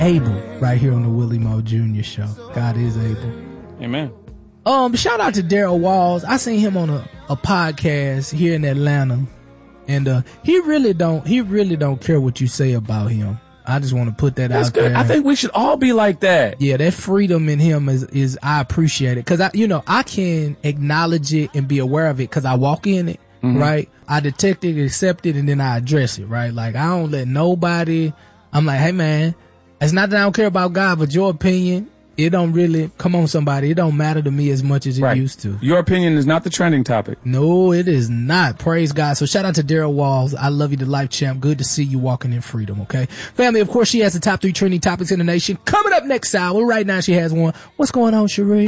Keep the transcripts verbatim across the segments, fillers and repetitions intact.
able right here on the Willie Moe Junior Show. God is able. Amen. Um, shout out to Daryl Walls. I seen him on a, a podcast here in Atlanta, and uh, he really don't he really don't care what you say about him. I just want to put that That's out good. there. I think we should all be like that. Yeah, that freedom in him is is I appreciate it, because I you know I can acknowledge it and be aware of it because I walk in it. Mm-hmm. Right, I detect it, accept it, and then I address it. Right, like I don't let nobody. I'm like, hey man, it's not that I don't care about God, but your opinion. It don't really, come on somebody, it don't matter to me as much as it right. used to. Your opinion is not the trending topic. No, it is not. Praise God. So shout out to Daryl Walls. I love you, the life champ. Good to see you walking in freedom, okay? Family, of course, she has the top three trending topics in the nation. Coming up next hour, right now she has one. What's going on, Sheree?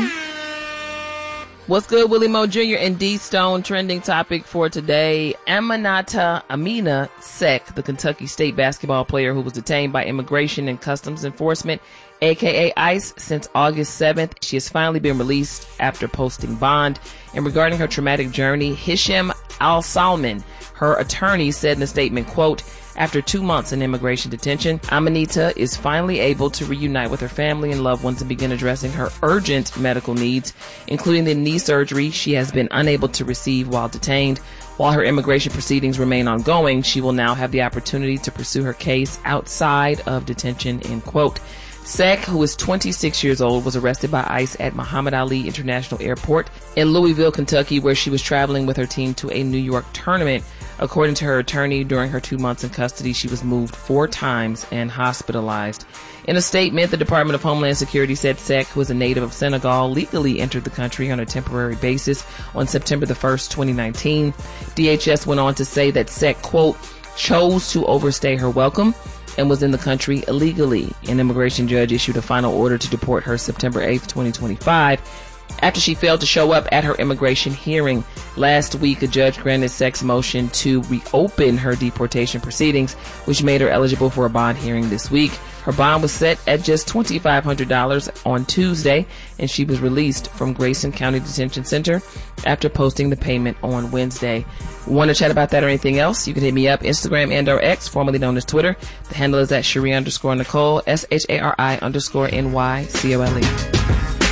What's good, Willie Moe Junior and D Stone? Trending topic for today. Aminata Amina Seck, the Kentucky State basketball player who was detained by Immigration and Customs Enforcement, aka ICE, since August seventh. She has finally been released after posting bond. And regarding her traumatic journey, Hisham Al-Salman, her attorney, said in a statement, quote, after two months in immigration detention, Amanita is finally able to reunite with her family and loved ones and begin addressing her urgent medical needs, including the knee surgery she has been unable to receive while detained. While her immigration proceedings remain ongoing, she will now have the opportunity to pursue her case outside of detention, end quote. Seck, who is twenty-six years old, was arrested by ICE at Muhammad Ali International Airport in Louisville, Kentucky, where she was traveling with her team to a New York tournament. According to her attorney, during her two months in custody, she was moved four times and hospitalized. In a statement, the Department of Homeland Security said Seck, who is a native of Senegal, legally entered the country on a temporary basis on September the first, twenty nineteen. D H S went on to say that Seck, quote, chose to overstay her welcome and was in the country illegally. An immigration judge issued a final order to deport her September eighth, twenty twenty-five, after she failed to show up at her immigration hearing. Last week, a judge granted Seck's motion to reopen her deportation proceedings, which made her eligible for a bond hearing this week. Her bond was set at just two thousand five hundred dollars on Tuesday, and she was released from Grayson County Detention Center after posting the payment on Wednesday. Want to chat about that or anything else? You can hit me up, Instagram and or X, formerly known as Twitter. The handle is at Shari underscore Nicole, S H A R I underscore N Y C O L E.